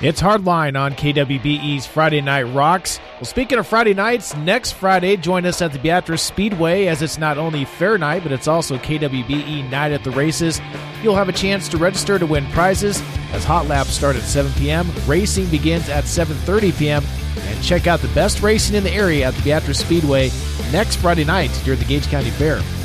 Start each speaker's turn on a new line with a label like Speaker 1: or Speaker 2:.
Speaker 1: It's Hardline on KWBE's Friday Night Rocks. Well, speaking of Friday nights, next Friday, join us at the Beatrice Speedway as it's not only fair night, but it's also KWBE Night at the Races. You'll have a chance to register to win prizes as hot laps start at 7 p.m. Racing begins at 7:30 p.m. And check out the best racing in the area at the Beatrice Speedway next Friday night during the Gage County Fair.